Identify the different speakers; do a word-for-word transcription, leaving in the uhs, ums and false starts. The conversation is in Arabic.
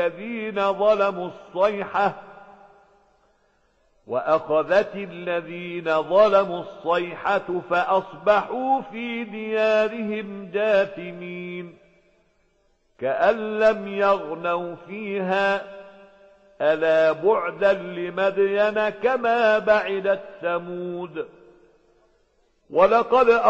Speaker 1: الذين ظلموا الصيحة وأخذت الذين ظلموا الصيحة فأصبحوا في ديارهم جاثمين كأن لم يغنوا فيها ألا بعدا لمدين كما بعدت ثمود ولقد